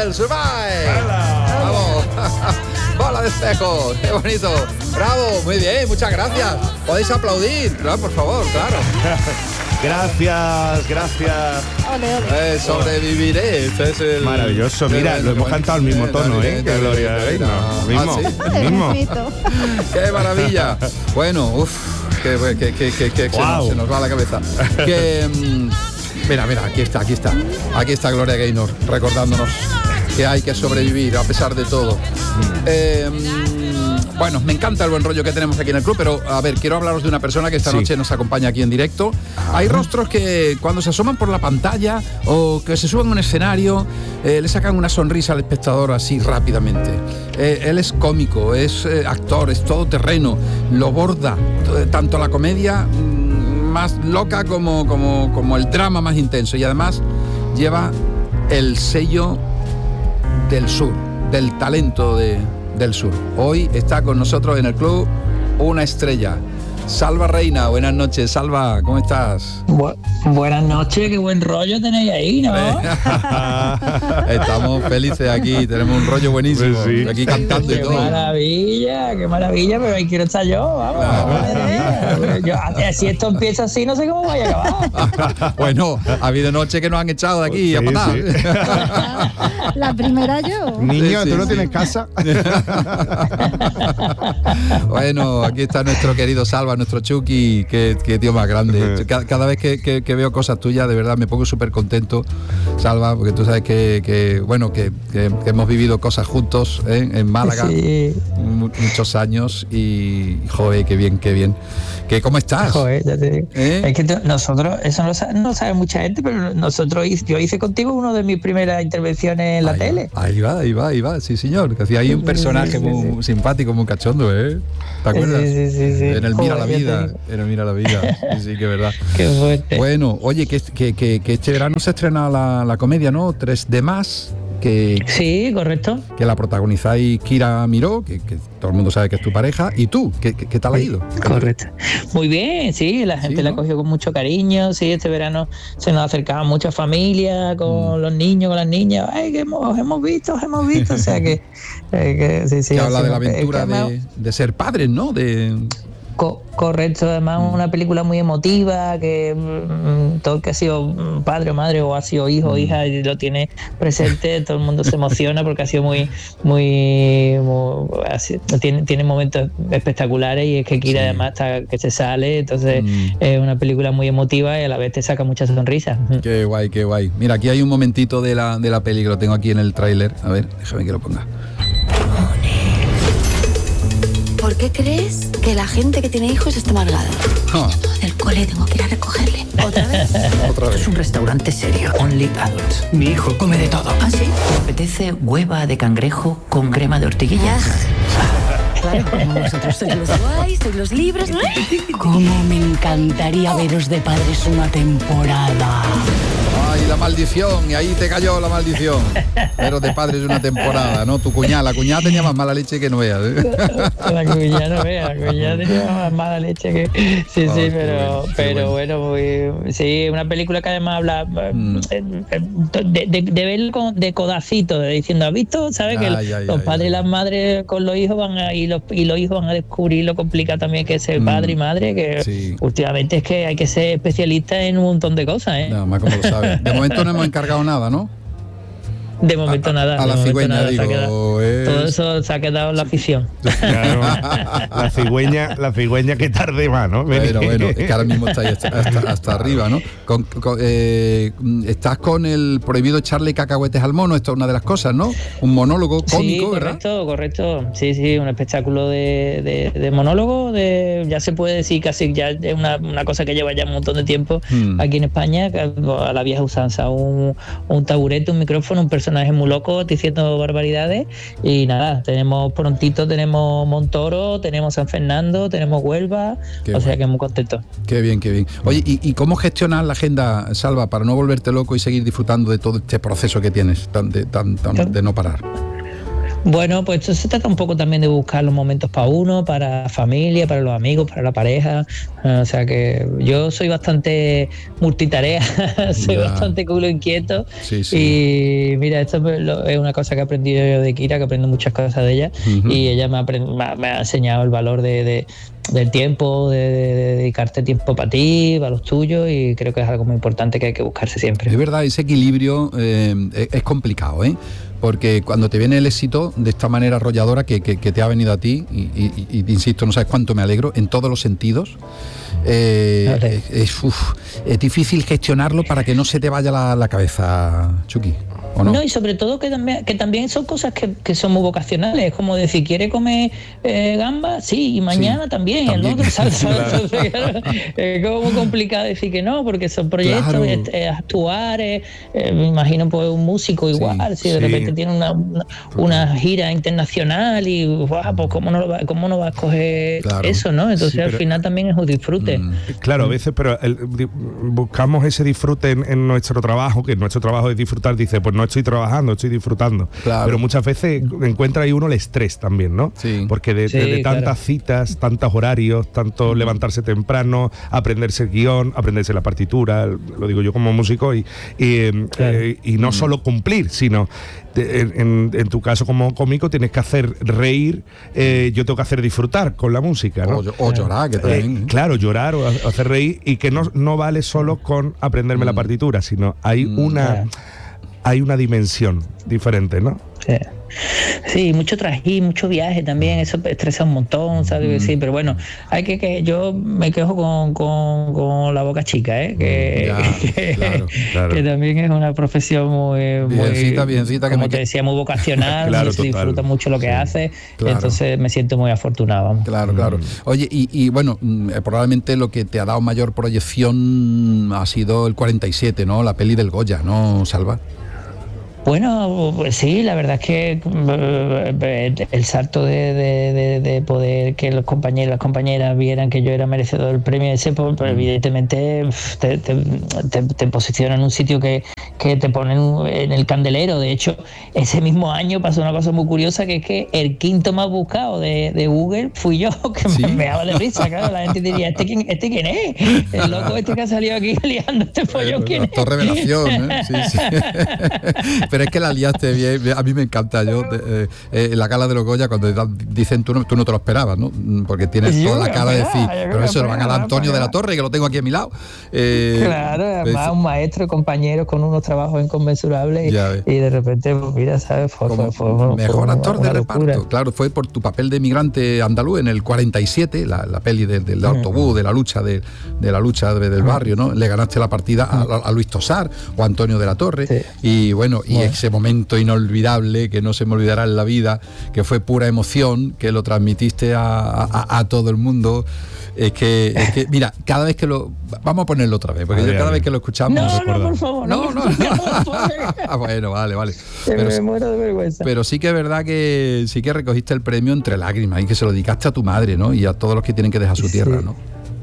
del Survive. ¡Vamos! ¡Bola de espejo! ¡Qué bonito! ¡Bravo! Muy bien, muchas gracias. Podéis aplaudir, claro, por favor, claro. Gracias. Ole. Sobreviviré. Este es el... Maravilloso. Mira, lo hemos cantado al mismo tono, ¿eh? Que Gloria Gaynor. Mismo. ¡Qué maravilla! Bueno, que wow. se nos va la cabeza. Mira, aquí está Gloria Gaynor recordándonos que hay que sobrevivir a pesar de todo. Bueno, me encanta el buen rollo que tenemos aquí en el club, pero a ver, quiero hablaros de una persona que esta noche nos acompaña aquí en directo. Hay rostros que cuando se asoman por la pantalla o que se suben a un escenario le sacan una sonrisa al espectador así rápidamente. Él es cómico, es actor, es todoterreno, lo borda tanto la comedia más loca como el drama más intenso, y además lleva el sello del sur, del talento del sur. Hoy está con nosotros en el club una estrella, Salva Reina. Buenas noches, Salva, ¿cómo estás? Buenas noches, qué buen rollo tenéis ahí, ¿no? Estamos felices aquí, tenemos un rollo buenísimo, pues sí. Aquí cantando y todo. Qué maravilla, pero ahí quiero estar yo, vamos. Si esto empieza así, no sé cómo vaya a acabar. Bueno, ha habido noches que nos han echado de aquí a patar. Sí. La primera yo. Niño, ¿tú no tienes casa? Bueno, aquí está nuestro querido Salva, nuestro Chucky, que tío más grande. Cada vez que veo cosas tuyas, de verdad me pongo súper contento, Salva, porque tú sabes que hemos vivido cosas juntos en Málaga, muchos años, y joder, qué bien. ¿Cómo estás? Joder, ya te digo. Es que nosotros, eso no lo sabe mucha gente, pero yo hice contigo una de mis primeras intervenciones en la tele. Ahí va, sí señor, que hacía ahí un personaje muy simpático, muy cachondo, ¿eh? ¿Te acuerdas? Sí. En el Mira la Vida, sí, que verdad. Qué fuerte. Bueno, oye, que este verano se estrena la comedia, ¿no? 3D más. Sí, correcto. Que la protagonizáis Kira Miró, que todo el mundo sabe que es tu pareja, y tú, ¿qué tal ha ido? Correcto. Muy bien, sí, la gente la cogió con mucho cariño, sí, este verano se nos acercaban muchas familias con los niños, con las niñas, ay, que hemos visto, o sea que sí. Que habla de la aventura de ser padres, ¿no? Correcto, además una película muy emotiva, que todo el que ha sido padre o madre o ha sido hijo o hija y lo tiene presente, todo el mundo se emociona porque ha sido muy tiene momentos espectaculares, y es que Kira además está que se sale, entonces es una película muy emotiva y a la vez te saca muchas sonrisas. Qué guay. Mira, aquí hay un momentito de la peli que lo tengo aquí en el tráiler, a ver, déjame que lo ponga. ¿Por qué crees que la gente que tiene hijos está amargada? Del cole tengo que ir a recogerle. ¿Otra vez? Es un restaurante serio. Only adults. Mi hijo come de todo. ¿Ah, sí? ¿Te apetece hueva de cangrejo con crema de hortiguillas? Claro, como vosotros sois los guays, sois los libres, ¿no? Cómo me encantaría veros de padres una temporada. Ay, la maldición, y ahí te cayó la maldición. Pero de padres una temporada, ¿no? La cuñada tenía más mala leche que no veas, ¿eh? La cuñada tenía más mala leche que... Sí, pero bueno, sí, una película que además habla de verlo de codacito, diciendo, ¿has visto? ¿Sabes? Que los padres y las madres con los hijos y los hijos van a descubrir lo complicado también que es ser padre y madre, que últimamente es que hay que ser especialista en un montón de cosas, ¿eh? Nada más como lo sabes. De momento no hemos encargado nada, ¿no? De momento nada. A la cigüeña, digo. Todo eso se ha quedado en la afición. Claro, la cigüeña que tarde más, ¿no? Bueno, es que ahora mismo está ahí hasta arriba, ¿no? Estás con el prohibido echarle cacahuetes al mono, esto es una de las cosas, ¿no? Un monólogo cómico, ¿verdad? Correcto. Sí, un espectáculo de monólogo, ya se puede decir casi ya es una cosa que lleva ya un montón de tiempo aquí en España, a la vieja usanza, un taburete, un micrófono, un personaje muy loco diciendo barbaridades, y nada, tenemos Montoro, tenemos San Fernando, tenemos Huelva, sea que muy contentos. Qué bien. Oye, ¿y cómo gestionas la agenda, Salva, para no volverte loco y seguir disfrutando de todo este proceso que tienes de no parar? Bueno, pues esto se trata un poco también de buscar los momentos para uno, para la familia, para los amigos, para la pareja. O sea que yo soy bastante multitarea, soy bastante culo inquieto. Sí, sí. Y mira, esto es una cosa que he aprendido yo de Kira, que aprendo muchas cosas de ella. Y ella me ha enseñado el valor del tiempo, de dedicarte tiempo para ti, para los tuyos, y creo que es algo muy importante que hay que buscarse siempre. Es verdad, ese equilibrio es complicado, ¿eh? Porque cuando te viene el éxito de esta manera arrolladora que te ha venido a ti, y insisto, no sabes cuánto me alegro, en todos los sentidos, es difícil gestionarlo para que no se te vaya la cabeza, Chucky. ¿O no? No, y sobre todo que también son cosas que son muy vocacionales, como decir, ¿quiere comer gamba? Sí, y mañana también. El otro, claro. Es como muy complicado decir que no, porque son proyectos, actuar, me imagino pues un músico igual, si de repente tiene una gira internacional y pues ¿cómo no va a escoger eso, no? Entonces al final también es un disfrute. Claro, a veces, pero buscamos ese disfrute en nuestro trabajo, que nuestro trabajo es disfrutar, dice, pues no estoy trabajando, estoy disfrutando. Claro. Pero muchas veces encuentra ahí uno el estrés también, ¿no? Sí. Porque de tantas citas, tantos horarios, tanto levantarse temprano, aprenderse el guión, aprenderse la partitura, lo digo yo como músico, y no solo cumplir, sino en tu caso como cómico tienes que hacer reír, yo tengo que hacer disfrutar con la música, ¿no? O llorar, que también. Claro, llorar o hacer reír, y que no vale solo con aprenderme la partitura, sino hay una dimensión diferente, ¿no? Sí, mucho trajín, mucho viaje también, eso estresa un montón, ¿sabes? Sí, pero bueno, hay que yo me quejo con la boca chica, que también es una profesión muy biencita, como te decía, muy vocacional, claro, se disfruta mucho lo que hace, entonces me siento muy afortunado. Vamos. Claro. Oye, y bueno, probablemente lo que te ha dado mayor proyección ha sido el 47, ¿no? La peli del Goya, ¿no, Salva? Bueno, pues sí, la verdad es que el salto de poder que los compañeros y las compañeras vieran que yo era merecedor del premio ese, pues evidentemente te posiciona en un sitio que te ponen en el candelero. De hecho, ese mismo año pasó una cosa muy curiosa, que es que el quinto más buscado de Google fui yo, que me daba de risa, claro. La gente diría, ¿este quién es? El loco que ha salido aquí liando este pollo, ¿quién es? Revelación, ¿eh? Sí. Pero es que la liaste bien, a mí me encanta. Yo en la gala de los Goya, cuando dicen tú no te lo esperabas, ¿no? Porque tienes toda la cara de decir, pero eso lo van a dar Antonio de la Torre, que lo tengo aquí a mi lado. Claro, además un maestro, compañero con unos trabajos inconmensurables, y de repente, pues mira, ¿sabes? Fue mejor actor de locura. reparto. Claro, fue por tu papel de migrante andaluz en el 47, la peli del autobús, de la lucha del barrio, ¿no? Le ganaste la partida a Luis Tosar o a Antonio de la Torre. Y bueno, ese momento inolvidable que no se me olvidará en la vida, que fue pura emoción, que lo transmitiste a todo el mundo. Es que mira, cada vez que vamos a ponerlo otra vez, porque cada vez que lo escuchamos no, por favor, no. Bueno, vale. Me muero de vergüenza. Pero sí que es verdad que sí que recogiste el premio entre lágrimas y que se lo dedicaste a tu madre, ¿no? Y a todos los que tienen que dejar su tierra, ¿no?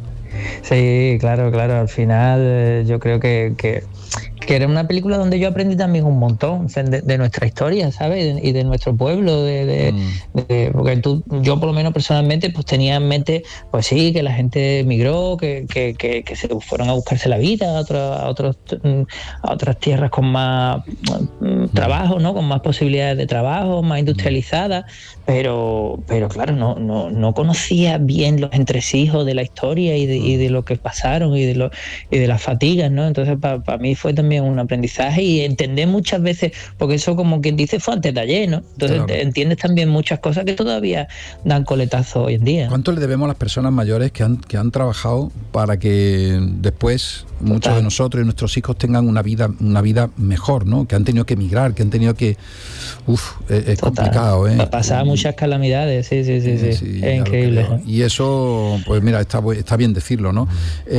Sí, claro, al final yo creo que era una película donde yo aprendí también un montón de nuestra historia, ¿sabes? Y de nuestro pueblo, porque yo por lo menos personalmente pues tenía en mente, pues sí, que la gente emigró, que se fueron a buscarse la vida a otras tierras con más trabajo, ¿no? Con más posibilidades de trabajo, más industrializadas, pero claro, no conocía bien los entresijos de la historia y de lo que pasaron y de las fatigas, ¿no? Entonces para mí fue también un aprendizaje, y entender muchas veces, porque eso, como quien dice, fue antes de ayer, ¿no? Entonces entiendes también muchas cosas que todavía dan coletazo hoy en día. ¿Cuánto le debemos a las personas mayores que han trabajado para que después muchos de nosotros y nuestros hijos tengan una vida mejor, ¿no? Que han tenido que emigrar, que han tenido que... es complicado, ¿eh? Pasar muchas calamidades, sí. Es increíble. Y eso, pues mira, está bien decirlo, ¿no?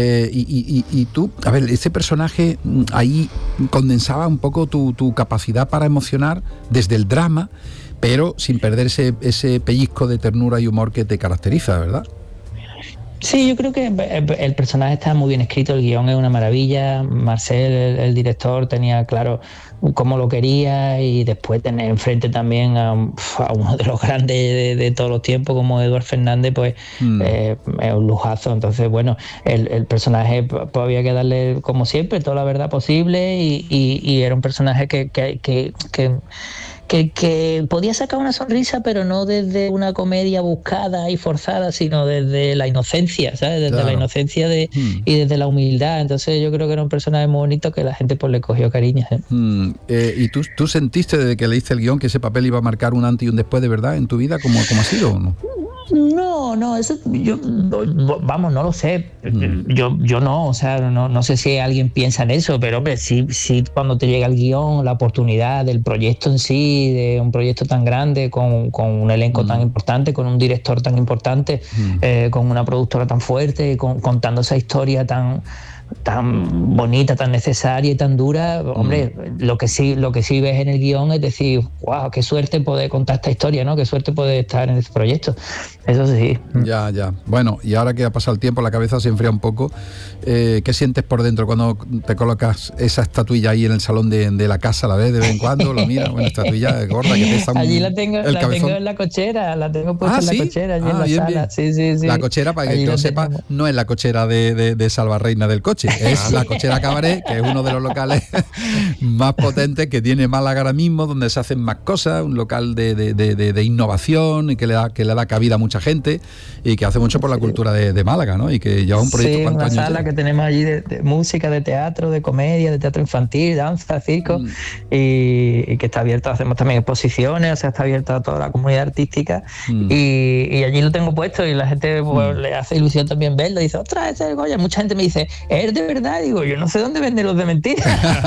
Y tú, a ver, ese personaje ahí condensaba un poco tu capacidad para emocionar desde el drama, pero sin perder ese pellizco de ternura y humor que te caracteriza, ¿verdad? Sí, yo creo que el personaje está muy bien escrito, el guión es una maravilla. Marcel, el director, tenía claro cómo lo quería, y después tener enfrente también a uno de los grandes de todos los tiempos como Eduard Fernández, pues es un lujazo. Entonces, bueno, el personaje pues había que darle, como siempre, toda la verdad posible, y era un personaje que podía sacar una sonrisa, pero no desde una comedia buscada y forzada, sino desde la inocencia, ¿sabes? Desde la inocencia y desde la humildad. Entonces yo creo que era un personaje muy bonito que la gente pues le cogió cariño. ¿Y tú sentiste desde que leíste el guión que ese papel iba a marcar un antes y un después de verdad en tu vida? ¿Cómo ha sido o no? No, eso vamos, no lo sé. Yo no, o sea, no sé si alguien piensa en eso, pero hombre, sí cuando te llega el guión, la oportunidad del proyecto en sí, de un proyecto tan grande, con un elenco tan importante, con un director tan importante, con una productora tan fuerte, contando esa historia tan bonita, tan necesaria y tan dura, hombre, lo que sí ves en el guión es decir, wow, qué suerte poder contar esta historia, ¿no? Qué suerte poder estar en este proyecto. Eso sí. Ya. Bueno, y ahora que ha pasado el tiempo, la cabeza se enfría un poco. ¿Qué sientes por dentro cuando te colocas esa estatuilla ahí en el salón de la casa? ¿La ves de vez en cuando? ¿Lo miras? Bueno, estatuilla gorda que pesa allí la tengo en la cochera, la tengo puesta en la cochera, allí en la sala. Bien. Sí. La cochera, para que lo sepa, no es la cochera de Salvarreina del coche, es la Cochera Cabaret, que es uno de los locales más potentes que tiene Málaga ahora mismo, donde se hacen más cosas, un local de innovación y que le da cabida a mucha gente y que hace mucho por la cultura de Málaga, ¿no? Y que lleva un proyecto. Sí, una sala que tenemos allí de música, de teatro, de comedia, de teatro infantil, danza, circo, y que está abierta, hacemos también exposiciones, o sea, está abierta a toda la comunidad artística, y allí lo tengo puesto, y la gente pues, le hace ilusión también verlo, y dice, ostras, ese es el Goya. Mucha gente me dice, ¿es de verdad? Y digo, yo no sé dónde venden los de mentira.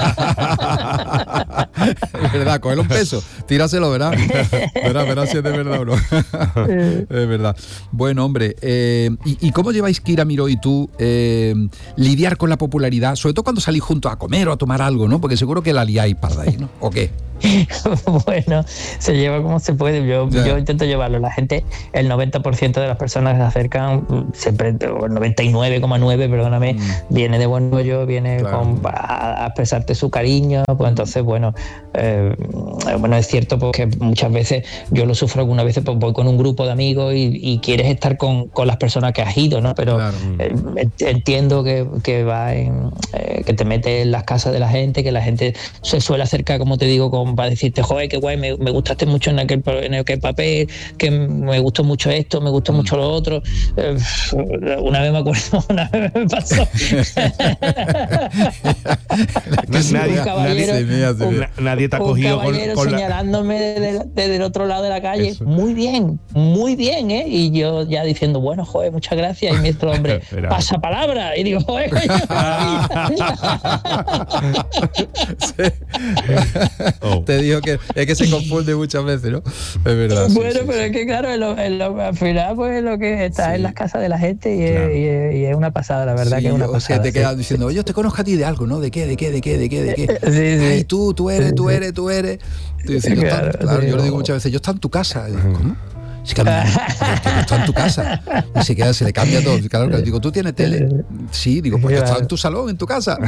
Es verdad, cógelo un peso, tíraselo, verás si es de verdad o no. Es verdad. Bueno, hombre, ¿y cómo lleváis, Kira Miró y tú, lidiar con la popularidad, sobre todo cuando salís juntos a comer o a tomar algo, ¿no? Porque seguro que la liáis parda ahí, ¿no? ¿O qué? Bueno, se lleva como se puede. Yo intento llevarlo. La gente, el 90% de las personas que se acercan, siempre, el 99,9, perdóname, viene de buen rollo, viene a expresarte su cariño. Pues entonces, bueno, es cierto porque muchas veces yo lo sufro algunas veces, pues voy con un grupo de amigos y quieres estar con las personas que has ido, ¿no? Pero entiendo que va que te metes en las casas de la gente, que la gente se suele acercar, como te digo, para decirte, joder, qué guay, me gustaste mucho en aquel papel, que me gustó mucho esto, me gustó mucho lo otro. Una vez me acuerdo, una vez me pasó. Nadie te ha cogido con señalándome desde el otro lado de la calle. Eso. Muy bien, ¿eh? Y yo ya diciendo, bueno, joder, muchas gracias. Y mi otro hombre, pasa palabra. Y digo, joder, Te digo que es que se confunde muchas veces, ¿no? Es verdad. Bueno, pero es que claro, al final pues lo que está en las casas de la gente y es una pasada, la verdad, que es una pasada. O sea, te quedas diciendo, oye, te conozco a ti de algo, ¿no? ¿De qué? Sí. Ay, tú eres. Tú dices, claro, yo le digo muchas veces, yo estoy en tu casa. Y digo, ¿cómo? Sí, que no está en tu casa. Y se le cambia todo. Claro, que digo, ¿tú tienes tele? Sí, digo, pues yo estaba en tu salón, en tu casa.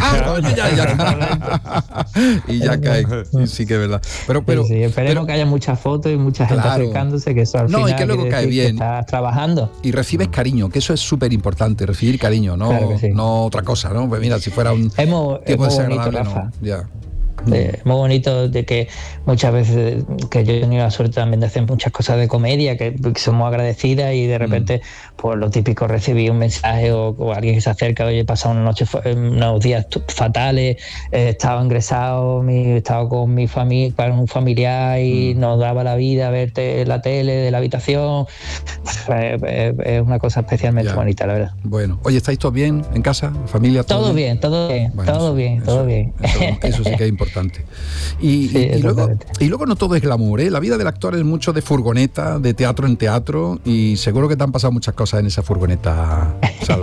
Y ya cae. Sí, que es verdad. Pero esperemos que haya muchas fotos y mucha gente acercándose, que eso al final y que luego cae bien. Que estás trabajando. Y recibes cariño, que eso es súper importante, recibir cariño, no otra cosa, ¿no? Pues mira, si fuera un tipo desagradable, no. Ya. Muy bonito de que muchas veces que yo he tenido la suerte también de hacer muchas cosas de comedia que somos agradecidas y de repente pues lo típico, recibí un mensaje o alguien que se acerca, oye, he pasado unos días fatales, estaba ingresado, estaba con mi familia, con un familiar y nos daba la vida a verte en la tele de la habitación. Es una cosa especialmente bonita, la verdad. Bueno, oye, ¿estáis todos bien en casa, familia? Todo bien. Bueno, todo bien. Eso sí que es importante. Y luego no todo es glamour, ¿eh? La vida del actor es mucho de furgoneta, de teatro en teatro, y seguro que te han pasado muchas cosas en esa furgoneta, Salva.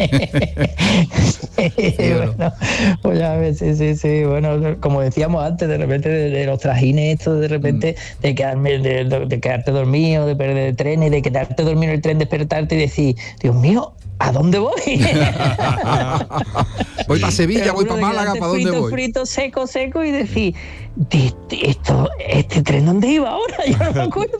Bueno, pues ya ves, sí. Bueno, como decíamos antes, de repente de los trajines estos, de repente de quedarte dormido, de perder el tren y de quedarte dormido en el tren, despertarte y decir, Dios mío, ¿a dónde voy? Voy para Sevilla, voy para Málaga, ¿para dónde voy? Frito, seco y decir, ¿este tren dónde iba ahora? Yo no me acuerdo.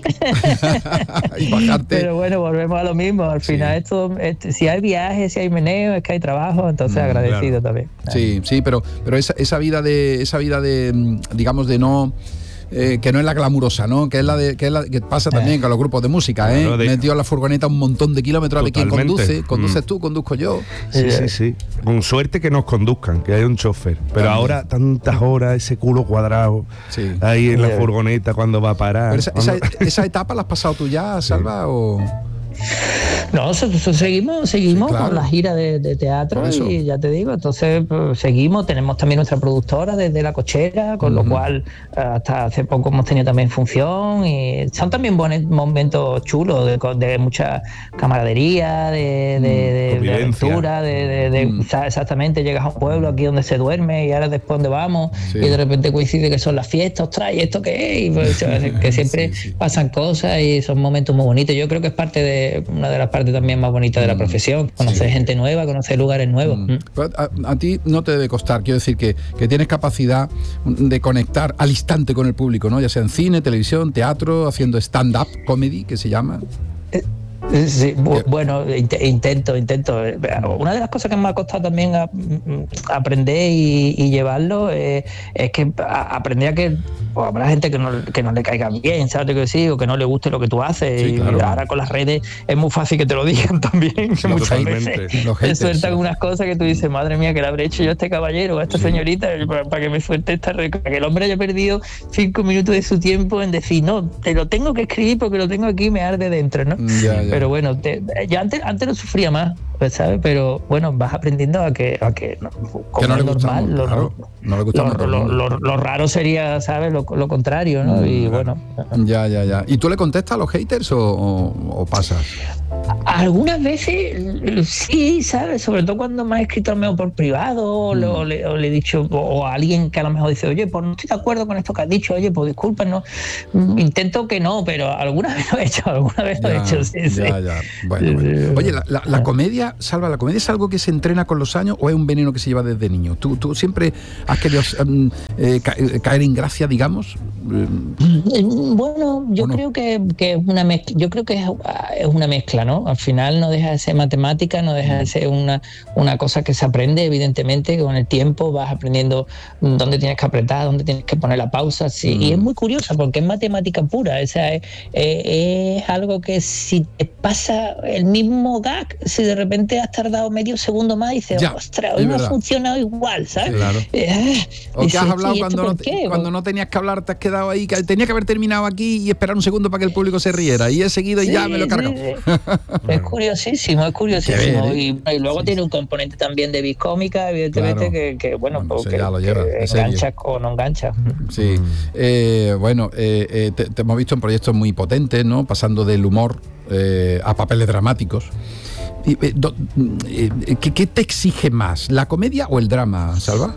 Y bajarte. Pero bueno, volvemos a lo mismo. Al final esto, si hay viajes, si hay meneo, es que hay trabajo, entonces agradecido también. Sí, pero esa vida de digamos, de no... que no es la glamurosa, ¿no? Que es la que pasa también con los grupos de música, ¿eh? Metió en la furgoneta un montón de kilómetros. A ver quién conduce. ¿Conduces tú? ¿Conduzco yo? Sí. Con suerte que nos conduzcan, que haya un chofer. Pero ahora tantas horas, ese culo cuadrado ahí en la furgoneta cuando va a parar. Pero ¿esa etapa la has pasado tú ya, Salva? ¿O...? No, seguimos con la gira de teatro y ya te digo, entonces seguimos, tenemos también nuestra productora desde La Cochera, con lo cual hasta hace poco hemos tenido también función y son también momentos chulos de mucha camaradería, de aventura, exactamente, llegas a un pueblo aquí donde se duerme y ahora después donde vamos y de repente coincide que son las fiestas, ostras, ¿y esto qué es? Y pues, que siempre pasan cosas y son momentos muy bonitos. Yo creo que es una de las partes también más bonitas de la profesión, conocer gente nueva, conocer lugares nuevos. A ti no te debe costar, quiero decir que tienes capacidad de conectar al instante con el público, ¿no? Ya sea en cine, televisión, teatro, haciendo stand-up comedy, que se llama. Sí, bueno, intento. Una de las cosas que me ha costado también aprender y llevarlo es que aprender a que habrá gente que no le caiga bien, ¿sabes lo que decir? O que no le guste lo que tú haces. Sí, claro. Y ahora con las redes es muy fácil que te lo digan también. Que muchas veces te sueltan unas cosas que tú dices, madre mía, que le habré hecho yo a este caballero, a esta señorita, para que me suelte esta regla. Que el hombre haya perdido 5 minutos de su tiempo en decir, no, te lo tengo que escribir porque lo tengo aquí y me arde dentro, ¿no? Ya. Pero bueno, yo antes lo sufría más, ¿sabes? Pero bueno, vas aprendiendo a que no le gusta normal, lo raro sería, ¿sabes? Lo contrario, ¿no? Y bueno. Ya. ¿Y tú le contestas a los haters o pasas? Algunas veces sí, ¿sabes? Sobre todo cuando me ha escrito al menos por privado o le he dicho, o a alguien que a lo mejor dice, oye, pues no estoy de acuerdo con esto que has dicho, oye, pues disculpa, no. Intento que no, pero alguna vez lo he hecho, sí. Ya. Bueno. Oye, la comedia, Salva, ¿la comedia es algo que se entrena con los años o es un veneno que se lleva desde niño? ¿Tú siempre has querido caer en gracia, digamos? Bueno, yo creo que es una mezcla. Yo creo que es una mezcla, ¿no? Al final no deja de ser matemática, no deja de ser una cosa que se aprende, evidentemente, que con el tiempo vas aprendiendo dónde tienes que apretar, dónde tienes que poner la pausa, y es muy curiosa porque es matemática pura, o sea, es algo que si te pasa el mismo gag, si de repente has tardado medio segundo más, dices, ostras, hoy no ha funcionado igual, ¿sabes? Claro. O que has hablado cuando no tenías que hablar, te has quedado ahí, que tenía que haber terminado aquí y esperar un segundo para que el público se riera, y he seguido y ya me lo he cargado. Es curiosísimo. Y luego tiene un componente también de biscómica, evidentemente, que bueno, porque enganchas o no enganchas. Sí. Te hemos visto en proyectos muy potentes, ¿no? Pasando del humor a papeles dramáticos. ¿Qué te exige más, la comedia o el drama, Salva?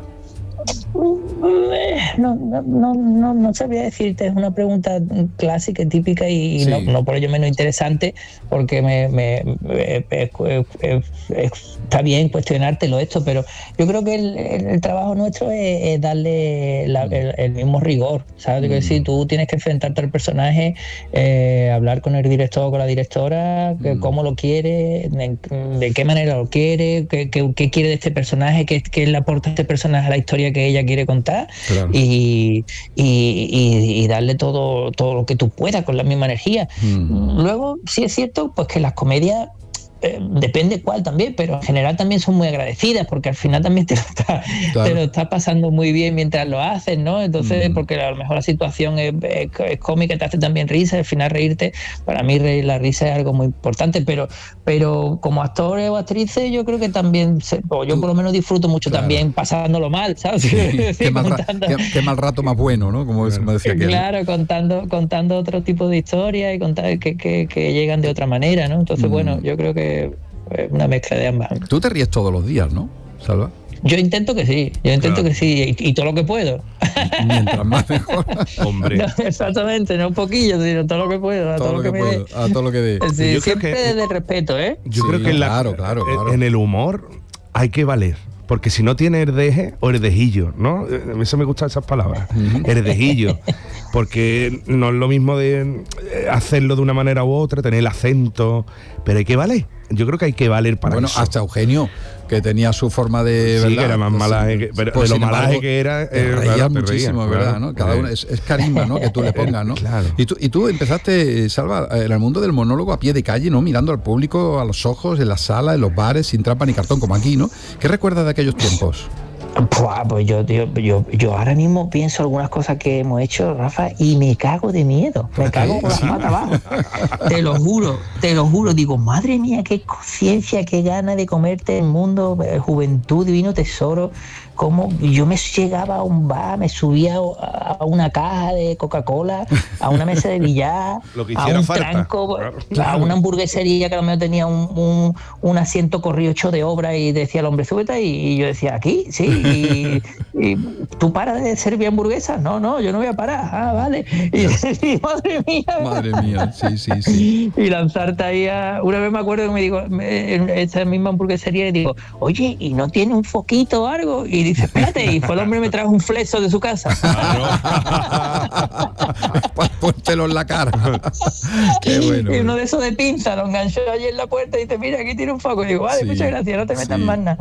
No sabría decirte, es una pregunta clásica y típica y no por ello menos interesante, porque está bien cuestionártelo esto, pero yo creo que el trabajo nuestro es darle el mismo rigor, ¿sabes? Que si tú tienes que enfrentarte al personaje, hablar con el director o con la directora, cómo lo quiere, de qué manera lo quiere, qué quiere de este personaje, qué le aporta este personaje a la historia que ella quiere contar, claro. y darle todo lo que tú puedas con la misma energía. Luego sí es cierto pues que las comedias depende cuál también, pero en general también son muy agradecidas porque al final también te lo estás pasando muy bien mientras lo haces, ¿no? Entonces, porque a lo mejor la situación es cómica, te hace también risa, al final reírte, para mí la risa es algo muy importante, pero como actores o actrices yo creo que también, yo por lo menos disfruto mucho también pasándolo mal, ¿sabes? Qué mal rato más bueno, ¿no? Como decía aquel. Claro, contando otro tipo de historias y contar que llegan de otra manera, ¿no? Entonces, bueno, yo creo que una mezcla de ambas. Tú te ríes todos los días, ¿no, Salva? Yo intento que sí, y todo lo que puedo. Mientras más mejor. Hombre. No, exactamente, no un poquillo, sino todo lo que puedo, a todo lo que me dé. A todo lo que dé. Sí, siempre desde respeto, ¿eh? Yo creo que claro. En el humor hay que valer. Porque si no tiene herdeje o herdejillo, ¿no? A eso me gustan esas palabras. Herdejillo. Porque no es lo mismo de hacerlo de una manera u otra, tener el acento, pero hay que valer. Yo creo que hay que valer para eso. Hasta Eugenio, que tenía su forma de... Sí, ¿verdad? que era más malaje, pero pues de lo malaje que era... reía muchísimo, ¿verdad? ¿No? Cada uno es carisma, ¿no? Que tú le pongas, ¿no? Claro. Y tú empezaste, Salva, en el mundo del monólogo a pie de calle, ¿no? Mirando al público a los ojos, en la sala, en los bares, sin trampa ni cartón, como aquí, ¿no? ¿Qué recuerdas de aquellos tiempos? Pues yo ahora mismo pienso algunas cosas que hemos hecho, Rafa, y me cago de miedo. Me cago con las patas abajo. Te lo juro. Digo, madre mía, qué conciencia, qué gana de comerte el mundo, juventud, divino tesoro. Como yo me llegaba a un bar, me subía a una caja de Coca-Cola, a una mesa de billar, a un tranco, a una hamburguesería que a lo mejor tenía un asiento corrido hecho de obra y decía el hombre, súbete, y yo decía, ¿aquí? Sí, y ¿tú paras de servir hamburguesas? No, yo no voy a parar. Ah, vale. Y madre mía, sí. Y lanzarte ahí una vez me acuerdo que me digo, en esa misma hamburguesería, le digo, oye, ¿y no tiene un foquito o algo? Y dice, espérate, y fue el hombre me trajo un fleso de su casa. Para póntelo en la cara. Qué bueno. Y uno de esos de pinza lo enganchó allí en la puerta y dice, mira, aquí tiene un foco. Y digo, vale, muchas gracias, no te metas más nada.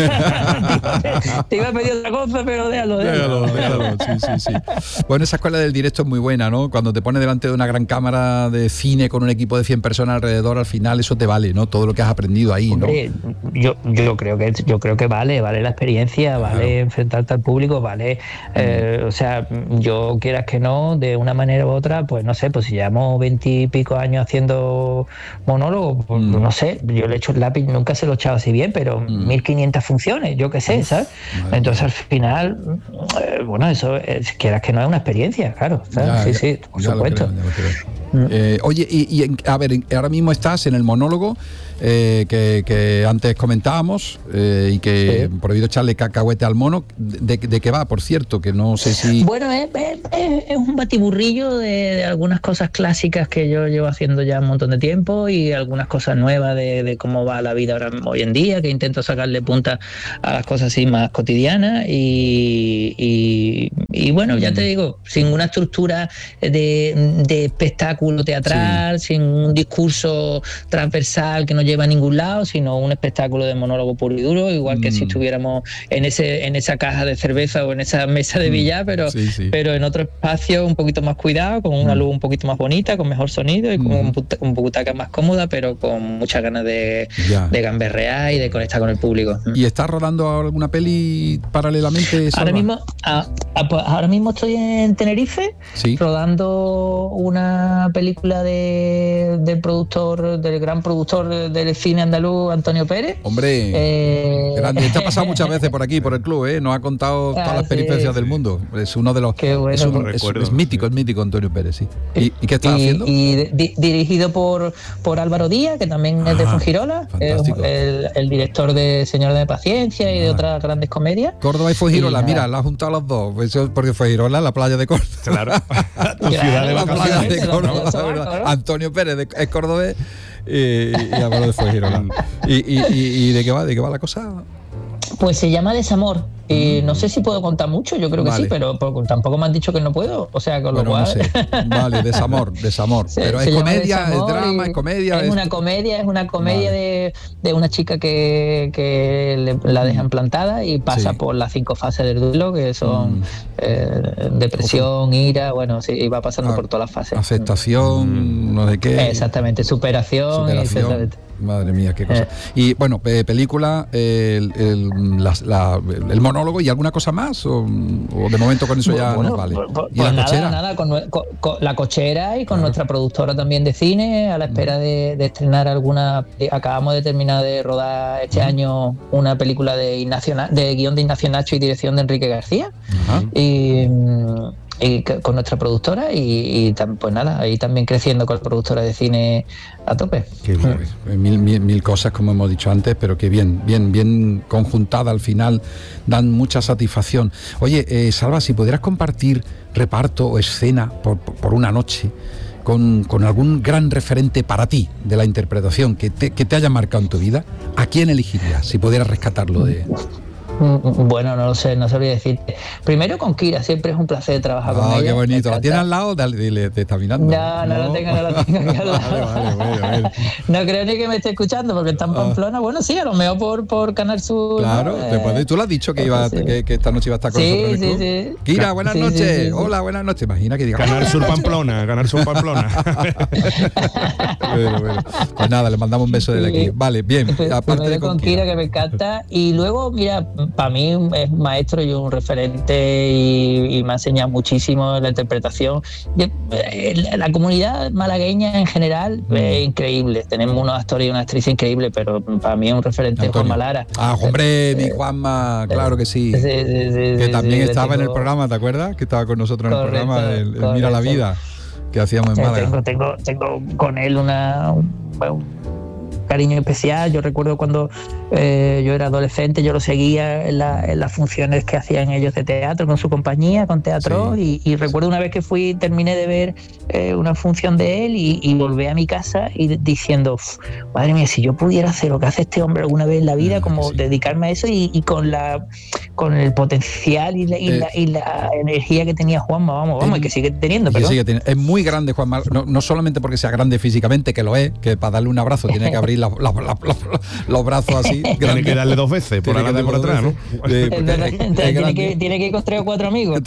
Te iba a pedir otra cosa, pero déjalo. Sí. Bueno, esa escuela del directo es muy buena, ¿no? Cuando te pones delante de una gran cámara de cine con un equipo de 100 personas alrededor, al final eso te vale, ¿no? Todo lo que has aprendido ahí, ¿no? Hombre, yo creo que vale la experiencia, vale enfrentarte al público, vale, o sea, yo quieras que no, de una manera u otra, pues no sé, pues si llevamos 20 y pico años haciendo monólogo, pues no sé, yo le echo el lápiz, nunca se lo he echado así bien, pero 1500 funciones, yo qué sé, ¿sabes? Entonces al final, bueno, eso, quieras que no, es una experiencia, claro, ¿sabes? Sí, por supuesto. Oye, a ver, ahora mismo estás en el monólogo que antes comentábamos y que prohibido echarle cacahuete al mono. ¿De qué va, por cierto? Que no sé si... Bueno, es un batiburrillo de algunas cosas clásicas que yo llevo haciendo ya un montón de tiempo y algunas cosas nuevas de cómo va la vida hoy en día, que intento sacarle punta a las cosas así más cotidianas y bueno, ya te digo, sin una estructura de espectáculo teatral, sin un discurso transversal que no lleva a ningún lado, sino un espectáculo de monólogo puro y duro, igual que si estuviéramos en esa caja de cerveza o en esa mesa de billar, pero en otro espacio un poquito más cuidado, con una luz un poquito más bonita, con mejor sonido y con un butaca más cómoda, pero con muchas ganas de gamberrear y de conectar con el público. ¿Y estás rodando alguna peli paralelamente? Ahora mismo estoy en Tenerife, rodando una película del gran productor del cine andaluz, Antonio Pérez. Hombre, grande. Te ha pasado muchas veces por aquí, por el club, ¿eh? Nos ha contado todas las peripecias del mundo. Es uno de los... Qué bueno. Es mítico Antonio Pérez, sí. ¿Y qué estás haciendo? Y dirigido por Álvaro Díaz, que también es de Fuengirola, el director de Señor de Paciencia y de otras grandes comedias. Córdoba y Fuengirola, mira, la ha juntado los dos. Eso porque Fuengirola, la playa de Córdoba. Claro. Tu ciudad de la playa de Córdoba. Claro. Antonio Pérez es cordobés y Álvaro de Fuengirola. ¿Y de qué va la cosa? Pues se llama Desamor. Y no sé si puedo contar mucho, yo creo que sí, pero tampoco me han dicho que no puedo. O sea, con lo cual. No sé. Vale, desamor. Pero es comedia, es drama, es comedia. Es una comedia de una chica que la dejan plantada y pasa por las 5 fases del duelo, que son depresión, ira, bueno, sí, y va pasando por todas las fases. Aceptación, no sé qué. Exactamente, superación. Exactamente. Madre mía, qué cosa. Y bueno, película, el monólogo y alguna cosa más, o de momento con eso ya nos vale. ¿Y la cochera? Nada, con la cochera y con nuestra productora también de cine, a la espera de estrenar alguna. Acabamos de terminar de rodar este año una película de guión de Ignacio Nacho y dirección de Enrique García. con nuestra productora y pues nada, ahí también creciendo con la productora de cine a tope. Qué bien. Mil cosas, como hemos dicho antes, pero que bien conjuntada al final, dan mucha satisfacción. Oye, Salva, si pudieras compartir reparto o escena por una noche con algún gran referente para ti de la interpretación que te haya marcado en tu vida, ¿a quién elegirías si pudieras rescatarlo de...? Bueno, no lo sé, no sabría decirte. Primero con Kira, siempre es un placer trabajar con ella. Qué bonito. ¿La tienes al lado? Dile, te está mirando. No la tengo aquí al lado. Vale. No creo ni que me esté escuchando porque está en Pamplona. Bueno, sí, a lo mejor por Canal Sur. Claro, ¿no? Tú lo has dicho que esta noche iba a estar con nosotros en el club. Sí. Kira, buenas noches. Sí. Hola, buenas noches. Imagina que diga Canal Sur Pamplona. Bueno. Pues nada, le mandamos un beso desde aquí. Vale, bien. Aparte de con Kira, que me encanta. Y luego, mira, para mí es maestro y un referente y me ha enseñado muchísimo la interpretación. La comunidad malagueña en general es increíble. Tenemos unos actores y una actriz increíble, pero para mí es un referente Juanma Lara. Hombre, mi Juanma, claro que sí. Que también estaba en el programa, ¿te acuerdas? Que estaba con nosotros en el programa de Mira la Vida, que hacíamos en Málaga. Tengo con él un cariño especial. Yo recuerdo cuando yo era adolescente, yo lo seguía en las funciones que hacían ellos de teatro con su compañía, con teatro, y recuerdo una vez que terminé de ver una función de él y volví a mi casa y diciendo, madre mía, si yo pudiera hacer lo que hace este hombre alguna vez en la vida, como dedicarme a eso y con el potencial y la energía que tenía Juanma, y que sigue teniendo. Es muy grande Juanma, no solamente porque sea grande físicamente, que lo es, que para darle un abrazo tiene que abrir los brazos así. Tiene que darle 2 veces, por adelante y por atrás, ¿no? Tiene que ir con 3 o 4 amigos.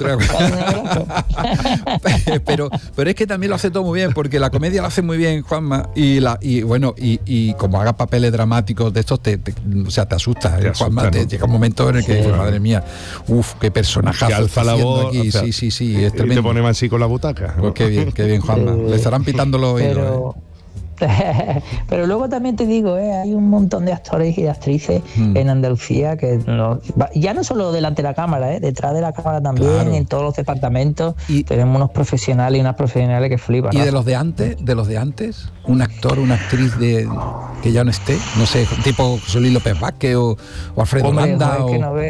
pero es que también lo hace todo muy bien, porque la comedia lo hace muy bien Juanma, y como haga papeles dramáticos de estos, te asustas. Juanma, ¿no? Llega un momento en el que, madre mía, qué personajazo. Que alza la voz. Aquí. Sí, es tremendo. Y te pone más así con la butaca. Pues qué bien, Juanma. Le estarán pitando los oídos. Pero luego también te digo, hay un montón de actores y de actrices en Andalucía que ya no solo delante de la cámara, detrás de la cámara también, claro. En todos los departamentos tenemos unos profesionales y unas profesionales que flipan. ¿Y de los de antes? ¿Un actor, una actriz que ya no esté? No sé, tipo José Luis López Vázquez o Alfredo Landa.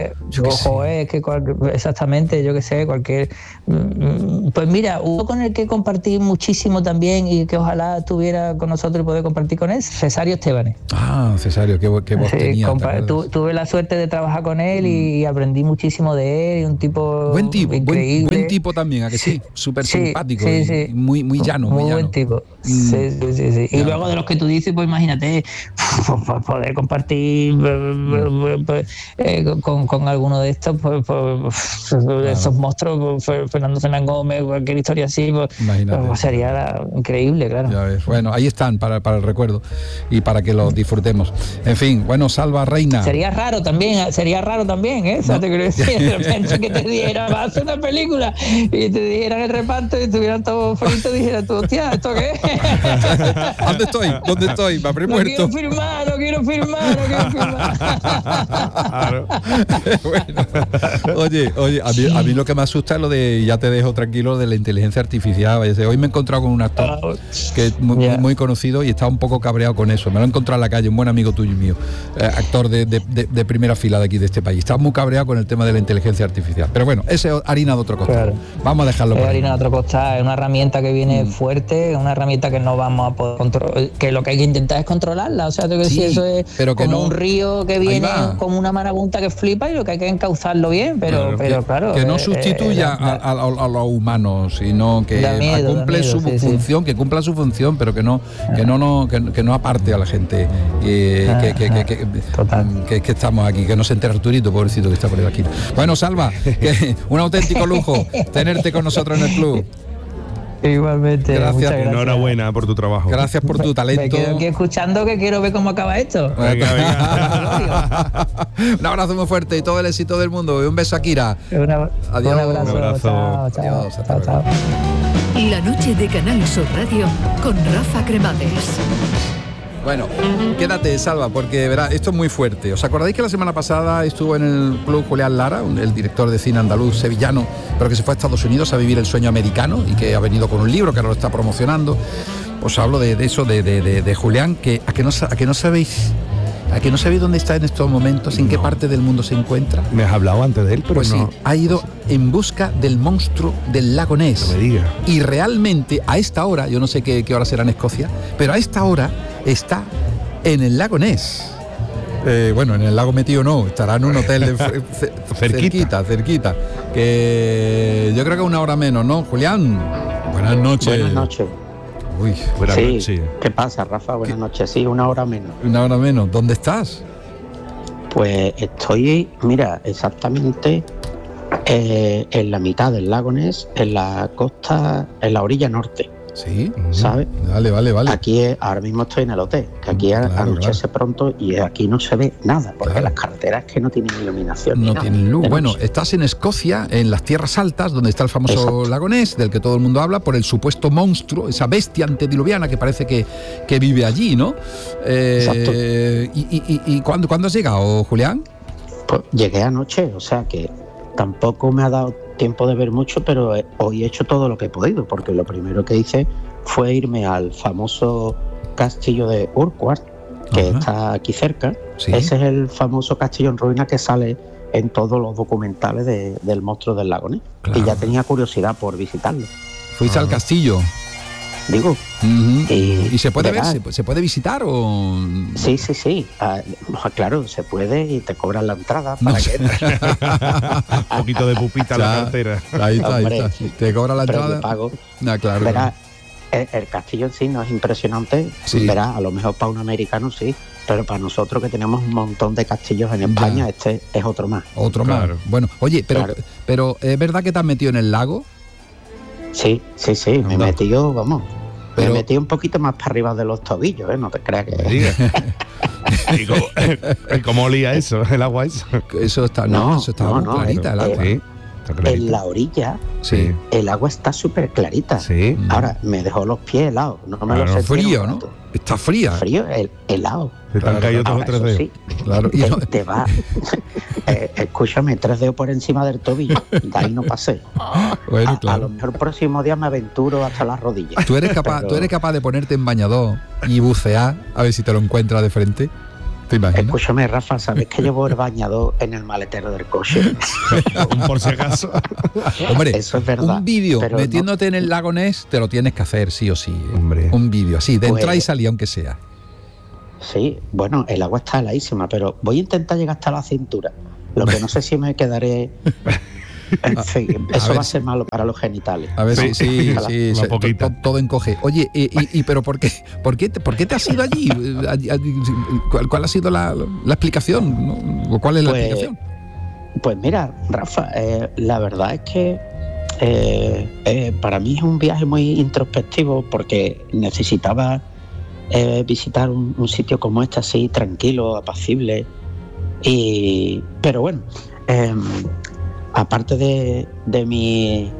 Exactamente, yo que sé, cualquier... Pues mira, uno con el que compartí muchísimo también y que ojalá estuviera con nosotros y poder compartir con él, Cesario Estebanes. Cesario, qué voz tenía. Tuve la suerte de trabajar con él y aprendí muchísimo de él, y un tipo increíble. Buen tipo también, ¿a que sí? Súper simpático y muy llano. Muy buen tipo. Sí. Y luego de los que tú dices, pues imagínate, poder compartir con alguno de estos, esos monstruos, Fernando Fernández Gómez, cualquier historia así, sería increíble, claro. Ya ves. Bueno, ahí están para el recuerdo y para que los disfrutemos. En fin, bueno, Salva Reina. Sería raro también, ¿eh? O sea, te quiero decir, de repente que te dijeran, vas a hacer una película y te dijeran el reparto y estuvieran todos fritos y dijeran tú, hostia, ¿esto qué es? ¿Dónde estoy? Me habré muerto. No quiero firmar. Claro. Bueno. Oye, a mí lo que me asusta es lo de, ya te dejo tranquilo, de la inteligencia artificial. Hoy me he encontrado con un actor que es muy conocido y estaba un poco cabreado con eso. Me lo he encontrado en la calle, un buen amigo tuyo y mío, actor de primera fila de aquí, de este país. Estaba muy cabreado con el tema de la inteligencia artificial. Pero bueno, ese es harina de otro costal. Claro. Vamos a dejarlo por ahí. Harina de otro costal, es una herramienta que viene fuerte, es una herramienta que no vamos a poder controlar, que lo que hay que intentar es controlarla. O sea, tengo que decir, eso es como un río que viene como una marabunta que flipa y lo que hay que encauzarlo bien, pero claro. Que no sustituya a los humanos, sino que cumpla su función, pero que no aparte a la gente que estamos aquí, que no se entere Arturito, pobrecito, que está por aquí. Bueno, Salva, un auténtico lujo tenerte con nosotros en el club. Igualmente. Gracias. Enhorabuena por tu trabajo. Gracias por tu talento. Me quedo aquí escuchando, que quiero ver cómo acaba esto. Venga. Un abrazo muy fuerte y todo el éxito del mundo. Y un beso a Kira. Adiós. Un abrazo. Chao. La noche de Canal Sur Radio con Rafa Cremades. Bueno, quédate, Salva, porque verá, esto es muy fuerte. ¿Os acordáis que la semana pasada estuvo en el Club Julián Lara, el director de cine andaluz sevillano, pero que se fue a Estados Unidos a vivir el sueño americano y que ha venido con un libro que ahora lo está promocionando? Os hablo de eso, de Julián, que a que no sabéis dónde está en estos momentos, en qué parte del mundo se encuentra. Me has hablado antes de él, pero pues no. Sí, ha ido en busca del monstruo del lago Ness. No me digas. Y realmente a esta hora, yo no sé qué hora será en Escocia, pero a esta hora está en el lago Ness. Bueno, en el lago metido no, estará en un hotel cerquita. Que yo creo que 1 hora menos, ¿no, Julián? Buenas noches. Buenas noches. Uy, buenas noches. ¿Qué pasa, Rafa? Buenas noches. Sí, 1 hora menos. 1 hora menos. ¿Dónde estás? Pues estoy, mira, exactamente en la mitad del lago Ness, en la costa, en la orilla norte. Sí, ¿sabes? Vale. Aquí ahora mismo estoy en el hotel, que aquí anochece pronto y aquí no se ve nada, porque las carreteras que no tienen iluminación. No tienen luz. Bueno, estás en Escocia, en las tierras altas, donde está el famoso lago Ness, del que todo el mundo habla, por el supuesto monstruo, esa bestia antediluviana que parece que vive allí, ¿no? Exacto. ¿Y cuándo has llegado, Julián? Pues llegué anoche, o sea que tampoco me ha dado tiempo de ver mucho, pero hoy he hecho todo lo que he podido, porque lo primero que hice fue irme al famoso castillo de Urquhart, que está aquí cerca. ¿Sí? Ese es el famoso castillo en ruina que sale en todos los documentales del monstruo del lago Ness. Claro. Y ya tenía curiosidad por visitarlo. ¿Fuiste al castillo? Digo. ¿Y se puede ver? ¿Se puede visitar o...? Sí. Claro, se puede y te cobran la entrada para que entres. Un poquito de pupita en la cartera. Ahí está. Te cobran la entrada. Pero pago. Claro. Verás, el castillo en sí no es impresionante. Sí. Verás, a lo mejor para un americano sí, pero para nosotros que tenemos un montón de castillos en España, este es otro más. Claro. Bueno, oye, pero ¿es verdad que te has metido en el lago? Sí, me he metido, vamos. Me he metido un poquito más para arriba de los tobillos, no te creas que... ¿Y cómo olía eso, el agua eso? Eso está muy clarita, el agua. Sí, en la orilla, el agua está súper clarita. Sí. Ahora, me dejó los pies helados. No me lo sé. Frío, ¿no? Está fría. Frío, helado. Se te han caído 2 o 3 dedos. Sí, claro. Te va... escúchame, 3 dedos por encima del tobillo. De ahí no pasé. Bueno, claro. A lo mejor el próximo día me aventuro hasta las rodillas. ¿Tú eres capaz de ponerte en bañador y bucear a ver si te lo encuentras de frente? ¿Te imaginas? Escúchame, Rafa, ¿sabes que llevo el bañador en el maletero del coche? Por si acaso. Hombre, eso es verdad. Un vídeo metiéndote en el lago Ness te lo tienes que hacer sí o sí. Hombre. Un vídeo así, de entrada y salida, aunque sea. Sí, bueno, el agua está heladísima, pero voy a intentar llegar hasta la cintura. Lo que no sé si me quedaré... En fin, eso va a ser malo para los genitales. A ver, sí, todo encoge. Oye, pero ¿por qué te has ido allí? ¿Cuál ha sido la explicación? ¿O cuál es la explicación? Pues mira, Rafa, la verdad es que para mí es un viaje muy introspectivo porque necesitaba visitar un sitio como este, así, tranquilo, apacible. Pero bueno... aparte de mis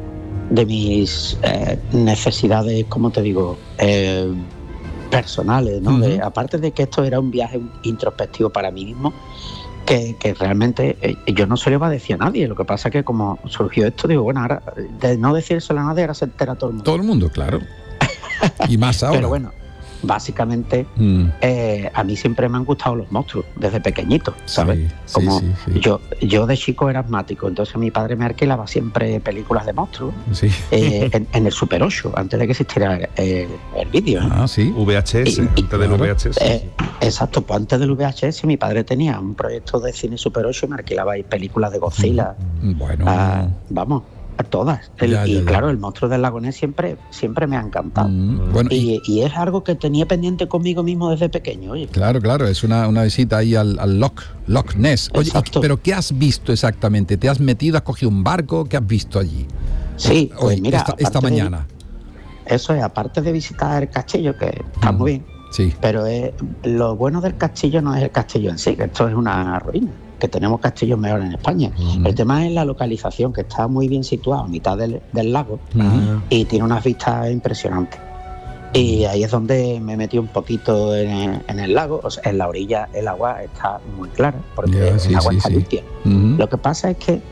necesidades, como te digo, personales, ¿no? Aparte de que esto era un viaje introspectivo para mí mismo, que realmente yo no se lo iba a decir a nadie. Lo que pasa es que como surgió esto, digo, bueno, ahora de no decírselo a nadie, ahora se entera todo el mundo. Todo el mundo, claro. Y más ahora. Pero bueno, básicamente a mí siempre me han gustado los monstruos desde pequeñito, ¿sabes? Sí. Yo de chico era asmático, entonces mi padre me alquilaba siempre películas de monstruos en el Super 8, antes de que existiera el vídeo. Sí, VHS, antes del VHS. Exacto, pues antes del VHS mi padre tenía un proyecto de cine Super 8 y me alquilaba ahí películas de Godzilla. Vamos, todas. Claro, el monstruo del lago Ness siempre me ha encantado. Y es algo que tenía pendiente conmigo mismo desde pequeño. Oye. Claro, es una visita ahí al Loch Ness. Oye, pero ¿qué has visto exactamente? ¿Te has metido, has cogido un barco? ¿Qué has visto allí? Sí, pues hoy, mira, esta mañana. Eso es, aparte de visitar el castillo, que está muy bien. Sí. Pero lo bueno del castillo no es el castillo en sí, que esto es una ruina, que tenemos castillos mejores en España. El tema es la localización, que está muy bien situado a mitad del lago y tiene unas vistas impresionantes. Y ahí es donde me metí un poquito en el lago. O sea, en la orilla el agua está muy clara, porque el agua está limpia. Lo que pasa es que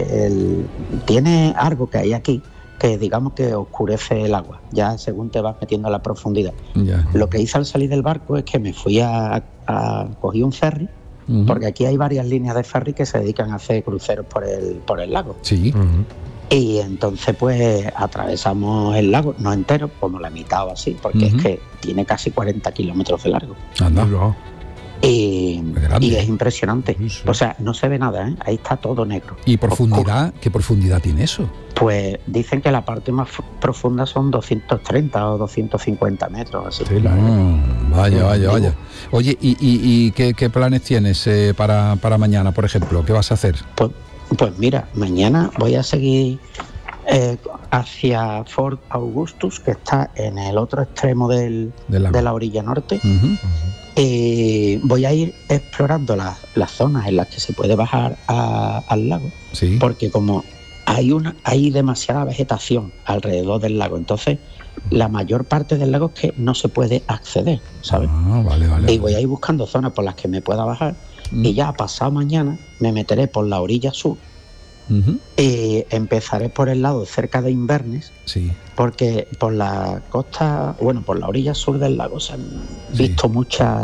tiene algo que hay aquí que digamos que oscurece el agua, ya según te vas metiendo a la profundidad. Lo que hice al salir del barco es que me fui cogí un ferry, porque aquí hay varias líneas de ferry que se dedican a hacer cruceros por el lago. Sí. Y entonces pues atravesamos el lago, no entero, como la mitad o así, porque es que tiene casi 40 kilómetros de largo. Anda. Y es impresionante. O sea, no se ve nada, ¿eh? Ahí está todo negro. ¿Y profundidad? ¿Qué profundidad tiene eso? Pues dicen que la parte más profunda son 230 o 250 metros, así. Sí, vaya. Oye, ¿y qué planes tienes para mañana, por ejemplo? ¿Qué vas a hacer? Pues mira, mañana voy a seguir hacia Fort Augustus, que está en el otro extremo de la orilla norte. Y voy a ir explorando las zonas en las que se puede bajar al lago, porque como hay demasiada vegetación alrededor del lago, entonces la mayor parte del lago es que no se puede acceder, ¿sabes? Y voy a ir buscando zonas por las que me pueda bajar. Y ya pasado mañana me meteré por la orilla sur y empezaré por el lado cerca de Inverness, porque por la costa, por la orilla sur del lago se han visto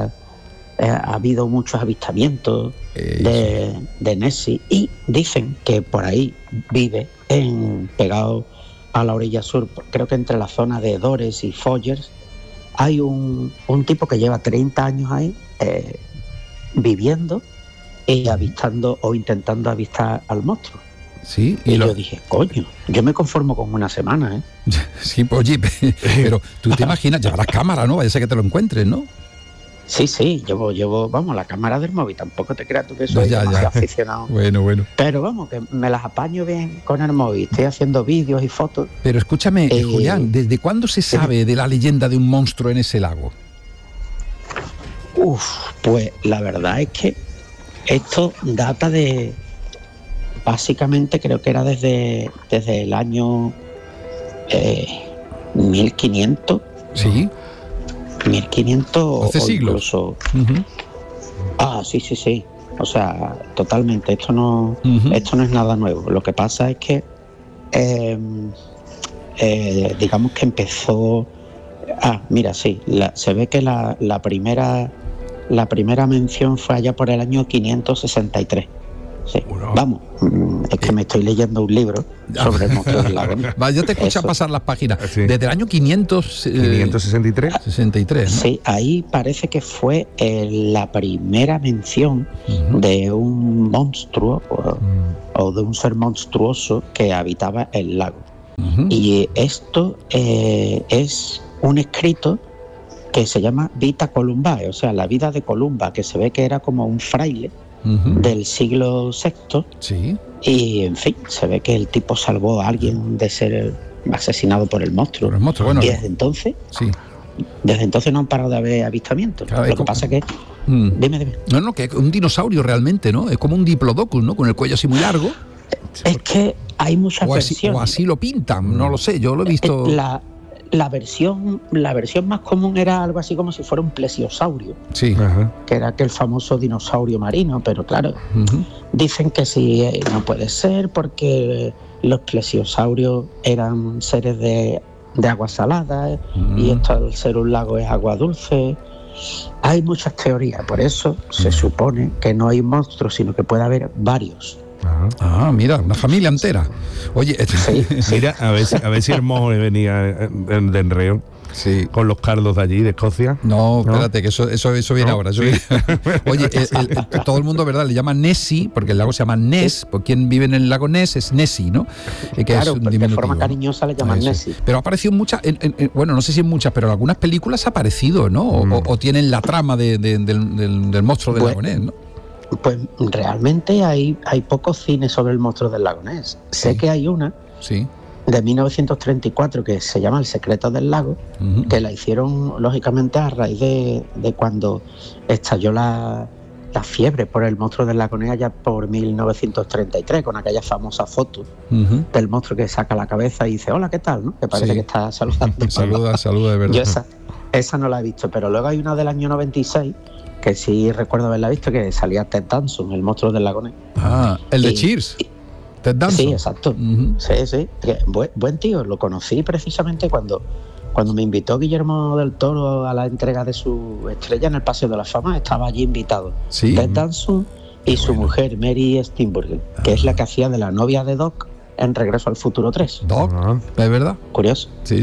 ha habido muchos avistamientos de Nessie, y dicen que por ahí vive pegado a la orilla sur, creo que entre la zona de Dores y Foggers, hay un tipo que lleva 30 años ahí viviendo y avistando o intentando avistar al monstruo. Sí, yo dije, coño, yo me conformo con una semana, ¿eh? Sí, oye, pero tú te imaginas, llevarás cámara, ¿no? Vaya a ser que te lo encuentres, ¿no? Sí, llevo, la cámara del móvil, tampoco te creas tú que soy demasiado aficionado. Bueno. Pero vamos, que me las apaño bien con el móvil, estoy haciendo vídeos y fotos. Pero escúchame, Julián, ¿desde cuándo se sabe de la leyenda de un monstruo en ese lago? Pues la verdad es que esto data de... Básicamente creo que era desde el año 1500. Sí. 1500 hace siglos. Incluso. Sí. O sea, totalmente. Esto no es nada nuevo. Lo que pasa es que digamos que empezó. Se ve que la primera mención fue allá por el año 563. Sí. Vamos, es que me estoy leyendo un libro sobre el monstruo del lago. Yo te escucho pasar las páginas. Desde el año 563. 63, ¿no? Sí, ahí parece que fue la primera mención de un monstruo o de un ser monstruoso que habitaba el lago. Y esto es un escrito que se llama Vita Columbae, o sea, la vida de Columba, que se ve que era como un fraile del siglo VI. Sí. Y en fin, se ve que el tipo salvó a alguien de ser asesinado por el monstruo. Y desde entonces no han parado de haber avistamientos. Claro, lo que pasa que dime. No, que es un dinosaurio realmente, ¿no? Es como un diplodocus, ¿no? Con el cuello así muy largo. Es que hay muchas versiones. O así lo pintan, no lo sé, yo lo he visto. La versión más común era algo así como si fuera un plesiosaurio, que era aquel famoso dinosaurio marino, pero claro, dicen que sí, no puede ser porque los plesiosaurios eran seres de agua salada y esto al ser un lago es agua dulce. Hay muchas teorías, por eso se supone que no hay monstruos, sino que puede haber varios. Mira, una familia entera. Oye, mira, a ver si el mojo venía de enreo. Sí. Con los cardos de allí, de Escocia. No, espérate, que eso viene ahora. Oye, todo el mundo, ¿verdad? Le llaman Nessie, porque el lago se llama Ness. Por quien vive en el lago Ness es Nessie, ¿no? Claro, de forma cariñosa le llaman Nessie. Pero ha aparecido en muchas, bueno, no sé si en muchas, pero en algunas películas ha aparecido, ¿no? O tienen la trama del monstruo del lago Ness, ¿no? Pues realmente hay pocos cines sobre el monstruo del lago Ness. Sé que hay una de 1934 que se llama El secreto del lago, que la hicieron lógicamente a raíz de cuando estalló la cierta fiebre por el monstruo del lago Ness ya por 1933, con aquella famosa foto del monstruo que saca la cabeza y dice, hola, ¿qué tal? ¿no? Que parece que está saludando. Saluda de verdad. Yo esa no la he visto, pero luego hay una del año 96 que sí recuerdo haberla visto, que salía Ted Danson, el monstruo del lago Ness. El de Cheers. Ted Danson. Sí, exacto. Sí. Buen tío, lo conocí precisamente cuando me invitó Guillermo del Toro a la entrega de su estrella en el Paseo de la Fama. Estaba allí invitado Ted Danson y su mujer Mary Steenburgen, que es la que hacía de la novia de Doc en Regreso al Futuro 3. Doc, ¿es verdad? Curioso. Sí.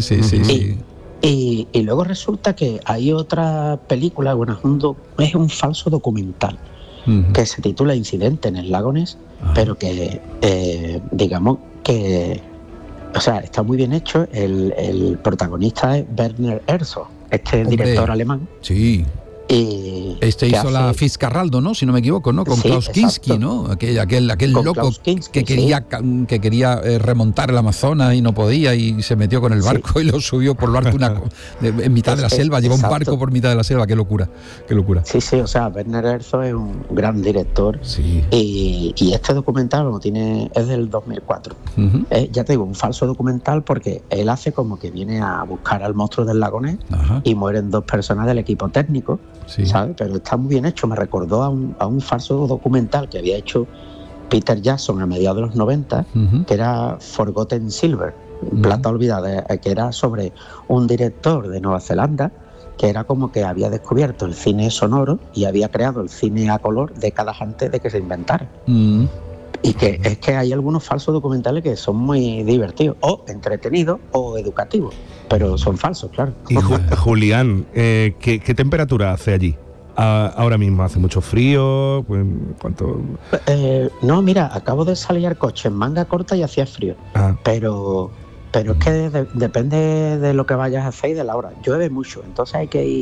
Y luego resulta que hay otra película, bueno, es un falso documental que se titula Incidente en el lago Ness, pero que digamos que, o sea, está muy bien hecho. El protagonista es Werner Herzog, director alemán. Sí. Y hizo la Fitzcarraldo, ¿no? Si no me equivoco, ¿no? Con Klaus Kinski, ¿no? Aquel loco que quería remontar el Amazonas y no podía, y se metió con el barco y lo subió por lo alto en mitad de la selva. Llevó un barco por mitad de la selva. Qué locura. Sí, o sea, Werner Herzog es un gran director. Sí. Y este documental es del 2004. Ya te digo, un falso documental, porque él hace como que viene a buscar al monstruo del lago Ness y mueren 2 personas del equipo técnico. Sí. ¿Sabes? Pero está muy bien hecho. Me recordó a un falso documental que había hecho Peter Jackson a mediados de los 90, que era Forgotten Silver, Plata Olvidada, que era sobre un director de Nueva Zelanda que era como que había descubierto el cine sonoro y había creado el cine a color décadas antes de que se inventara. Y que es que hay algunos falsos documentales que son muy divertidos, o entretenidos, o educativos, pero son falsos, claro. Y Julián, ¿qué temperatura hace allí? Ahora mismo hace mucho frío, pues, ¿cuánto? No, mira, acabo de salir al coche en manga corta y hacía frío, pero es que depende de lo que vayas a hacer y de la hora. Llueve mucho, entonces hay que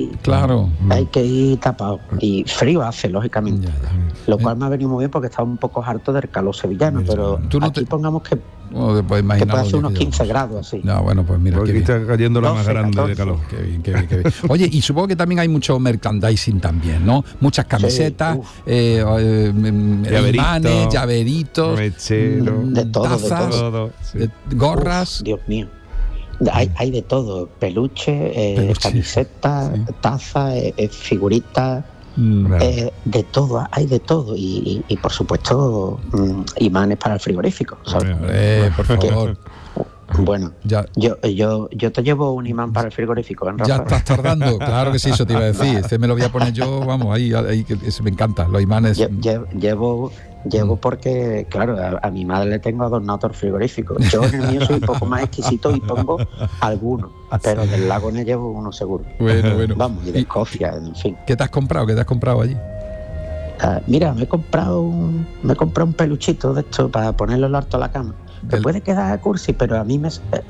ir tapado, y frío hace, lógicamente. Lo cual me ha venido muy bien porque estaba un poco harto del calor sevillano, pero aquí pongamos que puede hacer unos 15 grados así. No, bueno, pues mira, aquí está cayendo la más grande de calor. Qué bien. Oye, y supongo que también hay mucho merchandising también, ¿no? Muchas camisetas, imanes, llaveritos, de todo. Gorras. Dios mío. Hay de todo, peluche, camisetas, tazas, figuritas. De todo, hay de todo, y por supuesto imanes para el frigorífico, ¿sabes? Por favor. Bueno, yo te llevo un imán para el frigorífico, ¿eh, Rafa? Ya estás tardando, claro que sí, eso te iba a decir. Este me lo voy a poner yo, vamos, ahí que me encanta, los imanes. Llevo porque, claro, a mi madre le tengo adornado el frigorífico. Yo en el mío soy un poco más exquisito y pongo algunos, pero del lago Ness llevo uno seguro. Bueno. Vamos, y de Escocia, en fin. ¿Qué te has comprado allí? Mira, me he comprado un peluchito de esto para ponerlo al alto de la cama. Te puede quedar cursi, pero a mí